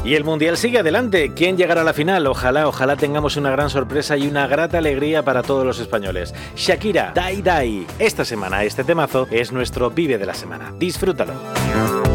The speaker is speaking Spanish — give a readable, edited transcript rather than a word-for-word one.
Y el Mundial sigue adelante. ¿Quién llegará a la final? Ojalá tengamos una gran sorpresa y una grata alegría para todos los españoles. Shakira, Die Die. Esta semana este temazo es nuestro Vive de la semana. Disfrútalo.